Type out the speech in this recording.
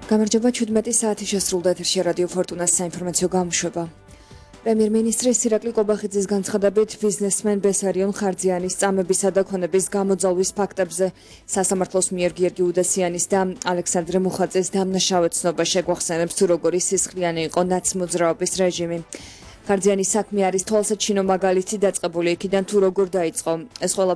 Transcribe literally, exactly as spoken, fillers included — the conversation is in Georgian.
გამარჯობა, ჩვიდმეტი საათი შესრულდა ეთერში რადიო ფორტუნას საინფორმაციო გამოშვება. პრემიერ-მინისტრი ირაკლი ყობახიძის განცხადებით ბიზნესმენ ბესარიონ ხარძიანის წამებისა და ქონების გამოძალვის ფაქტებზე სასამართლოს მიერ გიორგი უდესიანის და ალექსანდრე მუხაძეს დამნაშავე ცნობა შეგვახსენებს თუ როგორი სისხლიანი იყო ნაცმოძრაობის რეჟიმი. ხარძიანის საქმე არის თვალსაჩინო მაგალითი დაწყებული იქიდან თუ როგორ დაიწყო. ეს ყველა